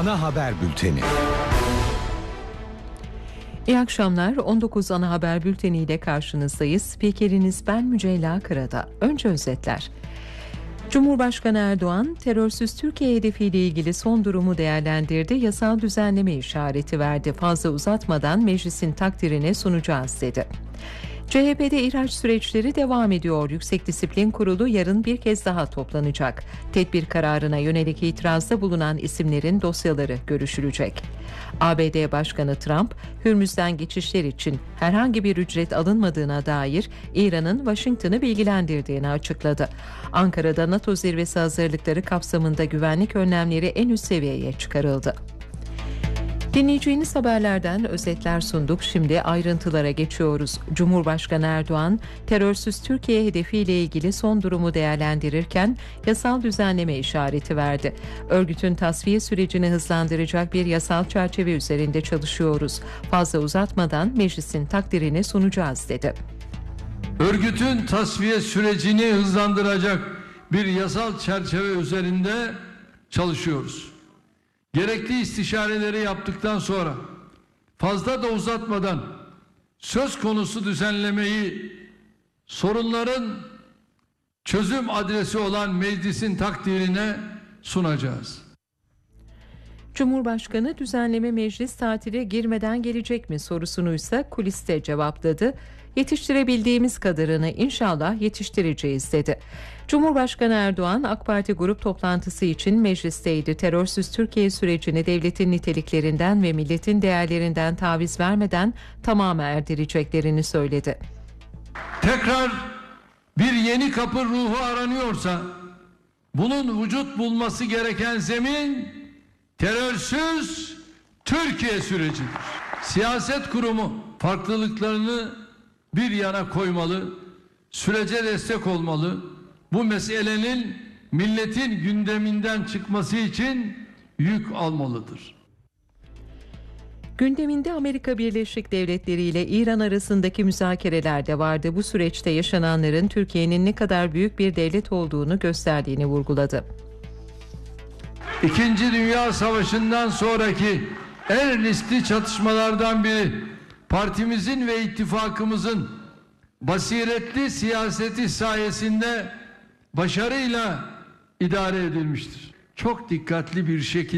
Ana haber bülteni. İyi akşamlar. 19 ana haber bülteni ile karşınızdayız. Spikeriniz ben Mücella Kırada. Önce özetler. Cumhurbaşkanı Erdoğan, terörsüz Türkiye hedefiyle ilgili son durumu değerlendirdi, yasal düzenleme işareti verdi. Fazla uzatmadan meclisin takdirine sunacağız dedi. CHP'de ihraç süreçleri devam ediyor. Yüksek Disiplin Kurulu yarın bir kez daha toplanacak. Tedbir kararına yönelik itirazda bulunan isimlerin dosyaları görüşülecek. ABD Başkanı Trump, Hürmüz'den geçişler için herhangi bir ücret alınmadığına dair İran'ın Washington'ı bilgilendirdiğini açıkladı. Ankara'da NATO zirvesi hazırlıkları kapsamında güvenlik önlemleri en üst seviyeye çıkarıldı. Dinleyeceğiniz haberlerden özetler sunduk. Şimdi ayrıntılara geçiyoruz. Cumhurbaşkanı Erdoğan, terörsüz Türkiye hedefiyle ilgili son durumu değerlendirirken yasal düzenleme işareti verdi. Örgütün tasfiye sürecini hızlandıracak bir yasal çerçeve üzerinde çalışıyoruz. Fazla uzatmadan meclisin takdirini sunacağız dedi. Örgütün tasfiye sürecini hızlandıracak bir yasal çerçeve üzerinde çalışıyoruz. Gerekli istişareleri yaptıktan sonra fazla da uzatmadan söz konusu düzenlemeyi sorunların çözüm adresi olan meclisin takdirine sunacağız. Cumhurbaşkanı düzenleme meclis tatile girmeden gelecek mi sorusunu ise kuliste cevapladı. Yetiştirebildiğimiz kadarını inşallah yetiştireceğiz dedi. Cumhurbaşkanı Erdoğan AK Parti grup toplantısı için meclisteydi. Terörsüz Türkiye sürecini devletin niteliklerinden ve milletin değerlerinden taviz vermeden tamamı erdireceklerini söyledi. Tekrar bir yeni kapı ruhu aranıyorsa bunun vücut bulması gereken zemin terörsüz Türkiye sürecidir. Siyaset kurumu farklılıklarını bir yana koymalı, sürece destek olmalı. Bu meselenin milletin gündeminden çıkması için yük almalıdır. Gündeminde Amerika Birleşik Devletleri ile İran arasındaki müzakereler de vardı. Bu süreçte yaşananların Türkiye'nin ne kadar büyük bir devlet olduğunu gösterdiğini vurguladı. İkinci Dünya Savaşı'ndan sonraki en riskli çatışmalardan biri partimizin ve ittifakımızın basiretli siyaseti sayesinde başarıyla idare edilmiştir. Çok dikkatli bir şekilde